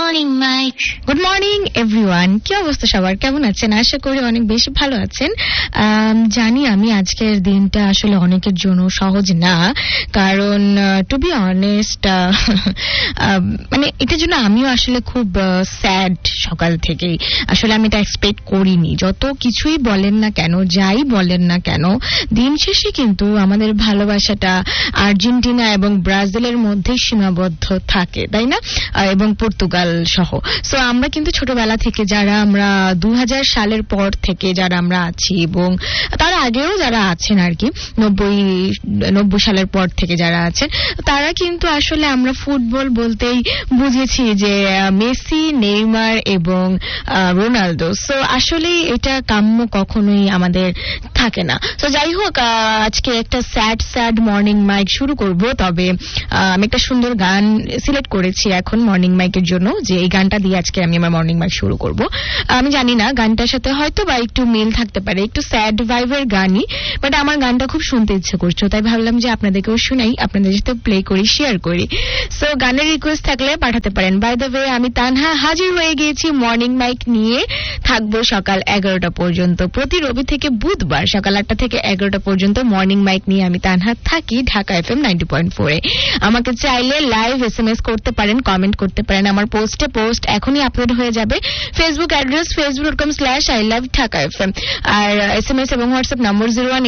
morning, Mike. Good morning everyone. কি অবস্থা সবার, কেমন আছেন? আশা করি অনেক বেশি ভালো আছেন। জানি আমি আজকের দিনটা আসলে অনেকের জন্য সহজ না, কারণ টু বি অনেস্ট মানে এটার জন্য আমিও আসলে খুব স্যাড সকাল থেকেই। আসলে আমি এটা এক্সপেক্ট করিনি। যত কিছুই বলেন না কেন, যাই বলেন না কেন, দিন শেষে কিন্তু আমাদের ভালোবাসাটা আর্জেন্টিনা এবং ব্রাজিলের মধ্যে সীমাবদ্ধ থাকে, তাই না? এবং পর্তুগাল সহ। সো আমরা কিন্তু ছোটবেলা থেকে যারা আমরা 2000 সালের পর থেকে যারা আমরা আছি, এবং তার আগেও যারা আছেন আর কি, 90 সালের পর থেকে যারা আছেন, তারা কিন্তু আসলে আমরা ফুটবল বলতেই বুঝেছি যে মেসি, নেইমার এবং রোনালদো। সো আসলে এটা কাম্য কখনোই আমাদের থাকে না। তো যাই হোক, আজকে একটা স্যাড মর্নিং মাইক শুরু করব। তবে আমি একটা সুন্দর গান সিলেক্ট করেছি এখন মর্নিং মাইকের জন্য, যে এই গানটা দিয়ে আজকে আমি আমার মর্নিং মাইক শুরু করব। আমি জানি না গানটার সাথে হয়তো বা একটু মিল থাকতে পারে, একটু স্যাড ভাইবের গানই, বাট আমার গানটা খুব শুনতে ইচ্ছে করছে, তাই ভাবলাম যে আপনাদেরকেও শুনাই, আপনাদের সাথে প্লে করি, শেয়ার করি। সো গানের রিকোয়েস্ট থাকলে পাঠাতে পারেন। বাই দ্য ওয়ে, আমি তানহা হাজির হয়ে গিয়েছি মর্নিং মাইক নিয়ে। থাকবো সকাল 11টা পর্যন্ত, প্রতি রবি থেকে বুধবার সকাল 8টা থেকে 11টা পর্যন্ত মর্নিং মাইক নিয়ে আমি তানহা থাকি ঢাকা FM 90.4 এ। আমাকে চাইলে লাইভ SMS করতে পারেন, কমেন্ট করতে পারেন। আমার পোস্ট এখনই আপলোড হয়ে যাবে। ফেসবুক অ্যাড্রেস facebook.com/iloveDhakaFM, আর SMS এবং হোয়াটসঅ্যাপ নম্বর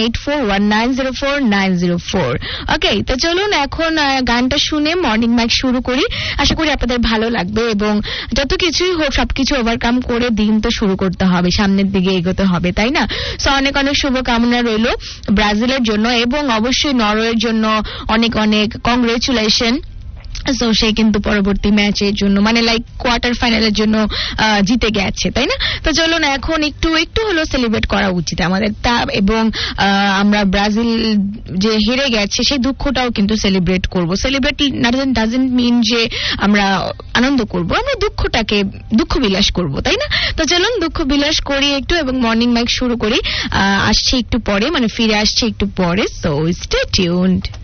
01841904 ওকে, তো চলুন এখন গানটা শুনে মর্নিং মাইক শুরু করি। আশা করি আপনাদের ভালো লাগবে, এবং যত কিছুই হোক সবকিছু ওভারকাম করে দিন তো শুরু করতে হবে, সামনের দিকে এগোতে হবে, তাই না? সো অনেক অনেক শুভকামনা রইল ব্রাজিলের জন্য, এবং অবশ্যই নরওয়ের জন্য অনেক অনেক কংগ্রেচুলেশন। সো সে কিন্তু পরবর্তী ম্যাচের জন্য, মানে লাইক কোয়ার্টার ফাইনালের জন্য জিতে গেছে, তাই না? তো চলুন এখন একটু হলো সেলিব্রেট করা উচিত আমাদের, তা এবং আমরা ব্রাজিল যে হেরে গেছে সেই দুঃখটাও কিন্তু সেলিব্রেট করব। সেলিব্রেট ডাজন্ট মিন যে আমরা আনন্দ করব, আমরা দুঃখটাকে দুঃখ বিলাস করব, তাই না? তো চলুন দুঃখ বিলাস করি একটু, এবং মর্নিং মাইক শুরু করি। আসছে একটু পরে, মানে ফিরে আসছে একটু পরে। So stay tuned.